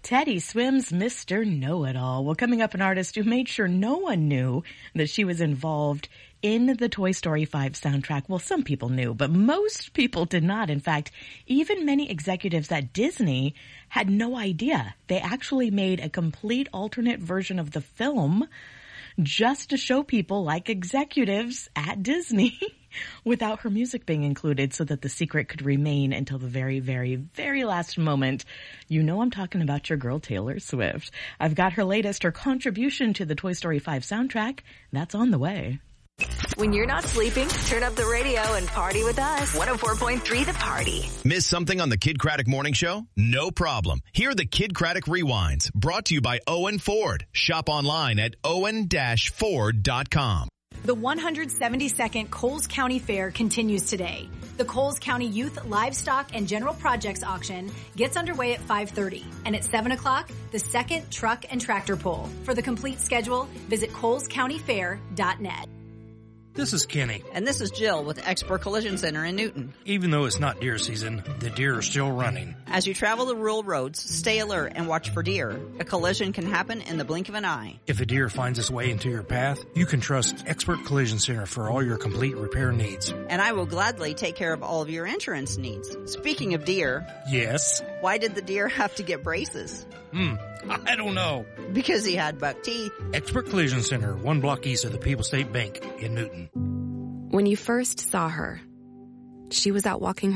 Teddy Swims Mr. Know-It-All. Well, coming up, an artist who made sure no one knew that she was involved in the Toy Story 5 soundtrack. Well, some people knew, but most people did not. In fact, even many executives at Disney had no idea. They actually made a complete alternate version of the film just to show people, like executives at Disney, without her music being included, so that the secret could remain until the very, very, very last moment. You know I'm talking about your girl Taylor Swift. I've got her latest, her contribution to the Toy Story 5 soundtrack. That's on the way. When you're not sleeping, turn up the radio and party with us. 104.3 The Party. Miss something on the Kid Craddock Morning Show? No problem. Hear the Kid Craddock Rewinds, brought to you by Owen Ford. Shop online at owen-ford.com. The 172nd Coles County Fair continues today. The Coles County Youth Livestock and General Projects Auction gets underway at 5:30. And at 7 o'clock, the second truck and tractor pull. For the complete schedule, visit colescountyfair.net. This is Kenny. And this is Jill with Expert Collision Center in Newton. Even though it's not deer season, the deer are still running. As you travel the rural roads, stay alert and watch for deer. A collision can happen in the blink of an eye. If a deer finds its way into your path, you can trust Expert Collision Center for all your complete repair needs. And I will gladly take care of all of your insurance needs. Speaking of deer. Yes? Why did the deer have to get braces? I don't know. Because he had buck teeth. Expert Collision Center, 1 block east of the People State Bank in Newton. When you first saw her, she was out walking